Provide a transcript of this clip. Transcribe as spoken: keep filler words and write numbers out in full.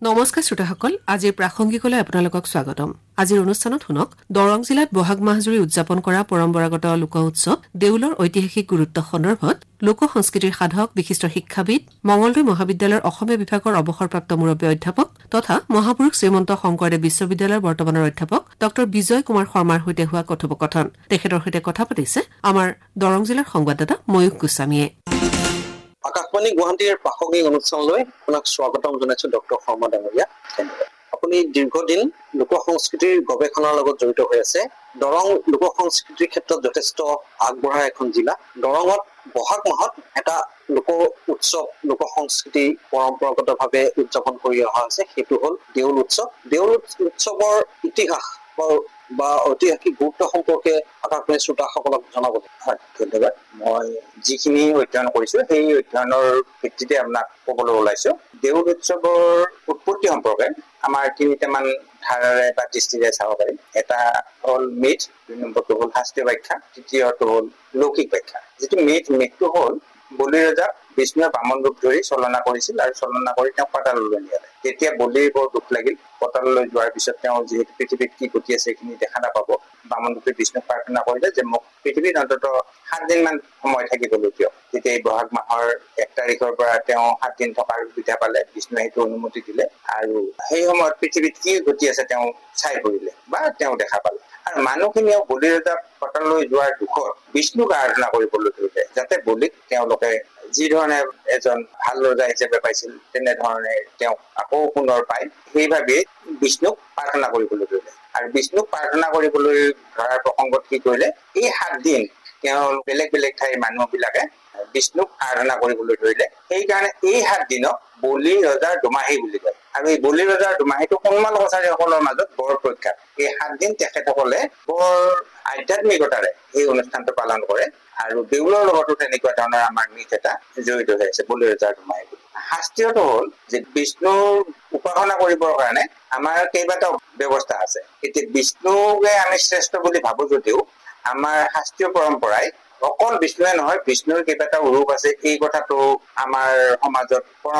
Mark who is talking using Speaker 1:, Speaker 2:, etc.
Speaker 1: নমস্কাৰ শ্ৰোতাসকল, আজিৰ প্ৰাসংগিকলৈ আপোনালোকক স্বাগতম। আজিৰ অনুষ্ঠানত শুনক দৰং জিলাত বহাগ মাহজুৰি উদযাপন কৰা পৰম্পৰাগত লোক উৎসৱ দেউলৰ ঐতিহাসিক গুৰুত্ব সন্দৰ্ভত লোক সংস্কৃতিৰ সাধক বিশিষ্ট শিক্ষাবিদ মঙলদৈ মহাবিদ্যালয়ৰ অসমীয়া বিভাগৰ অৱসৰপ্ৰাপ্ত মুৰব্বী অধ্যাপক তথা মহাপুৰুষ শ্ৰীমন্ত শংকৰদেৱ বিশ্ববিদ্যালয়ৰ বৰ্তমানৰ অধ্যাপক ডক্টৰ বিজয় কুমাৰ শৰ্মাৰ সৈতে হোৱা কথোপকথন। তেখেতৰ সৈতে কথা পাতিছে আমাৰ দৰং জিলাৰ সংবাদদাতা ময়ূখ গোস্বামীয়ে।
Speaker 2: আকাশবাণী গুৱাহাটীৰ প্ৰাসংগিক অনুষ্ঠানলৈ আপোনাক স্বাগতম জনাইছো ডক্টৰ শৰ্মা ডাঙৰীয়া। আপুনি দীৰ্ঘদিন লোক সংস্কৃতিৰ গৱেষণাৰ লগত জড়িত হৈ আছে। দৰং লোক সংস্কৃতিৰ ক্ষেত্ৰত যথেষ্ট আগবঢ়া এখন জিলা। দৰঙত বহাগ মাহত এটা লোক উৎসৱ লোক সংস্কৃতি পৰম্পৰাগতভাৱে উদযাপন কৰি অহা হৈছে, সেইটো হ'ল দেউল উৎসৱ। দেউল উৎসৱৰ ইতিহাস বা ঐতিহাসিক গুৰুত্ব সম্পৰ্কে আকাশবাণী শ্ৰোতাসকলক জনাব।
Speaker 3: হয়, ধন্যবাদ। মই যিখিনি অধ্যয়ন কৰিছো সেই অধ্যয়নৰ ভিত্তিতে আপোনাক ক'বলৈ ওলাইছো। দেউল উৎসৱৰ উৎপত্তি সম্পৰ্কে আমাৰ তিনিটামান ধাৰাৰে বা দৃষ্টিৰে চাব পাৰি। এটা হ'ল মিথ, দুই নম্বৰটো হ'ল শাস্ত্ৰীয় ব্যাখ্যা, তৃতীয়টো হ'ল লৌকিক ব্যাখ্যা। যিটো মিথ মিথটো হ'ল বলি ৰজাক বিষ্ণুৱে বামন ৰূপ ধৰি চলনা কৰিছিল আৰু চলনা কৰি তেওঁক পাতাললৈ নিয়ালে। তেতিয়া বলিৰ বৰ দুখ লাগিল। পাতাললৈ যোৱাৰ পিছত তেওঁ যিহেতু পৃথিৱীত কি ঘটি আছে সেইখিনি দেখা নাপাব, বামন ৰূপে বিষ্ণুক প্ৰাৰ্থনা কৰিলে যে মোক পৃথিৱীত অন্ততঃ সাত দিন মান সময় থাকিবলৈ দিয়ক। তেতিয়া এই বহাগ মাহৰ এক তাৰিখৰ পৰা তেওঁ সাত দিন থকাৰ সুবিধা পালে, বিষ্ণুৱে সেইটো অনুমতি দিলে আৰু সেই সময়ত পৃথিৱীত কি ঘটি আছে তেওঁ চাই ফুৰিলে বা তেওঁ দেখা পালে। আৰু মানুহখিনিয়েও বলি ৰজাক পাতাললৈ যোৱাৰ দুখত বিষ্ণুক আৰাধনা কৰিবলৈ ধৰিলে, যাতে বলিক তেওঁলোকে যি ধৰণে এজন ভাল ৰজা হিচাপে পাইছিল তেনেধৰণে তেওঁক আকৌ পুনৰ পায়, সেইভাবে বিষ্ণুক প্ৰাৰ্থনা কৰিবলৈ ধৰিলে। আৰু বিষ্ণুক প্ৰাৰ্থনা কৰিবলৈ ধৰাৰ প্ৰসংগত কি কৰিলে, এই সাত দিন তেওঁ বেলেগ বেলেগ ঠাইৰ মানুহ বিলাকে বিষ্ণুক আৰাধনা কৰিবলৈ ধৰিলে। সেইকাৰণে এই সাত দিনক বলি ৰজাৰ দুমাহী বুলি কয়। আৰু এই বলি ৰজাৰ দুমাহীটো সন্মান কছাৰীসকলৰ মাজত বৰ প্ৰখ্যাত। এই সাত দিন তেখেতসকলে বৰ আধ্যাত্মিকতাৰে এই অনুষ্ঠানটো পালন কৰে। আৰু দেউলৰ লগতো তেনেকুৱা ধৰণৰ আমাৰ মিথ এটা জড়িত হৈ আছে, বলি ৰজাৰ দুমাহী বুলি। শাস্ত্ৰীয়টো হ'ল যে বিষ্ণুৰ উপাসনা কৰিবৰ কাৰণে আমাৰ কেইবাটাও ব্যৱস্থা আছে। এতিয়া বিষ্ণুকে আমি শ্ৰেষ্ঠ বুলি ভাবো যদিও আমাৰ শাস্ত্ৰীয় পৰম্পৰাই অকল বিষ্ণুৱে নহয়, বিষ্ণুৰ কেইবাটাও ৰূপ আছে এই কথাটো আমাৰ সমাজত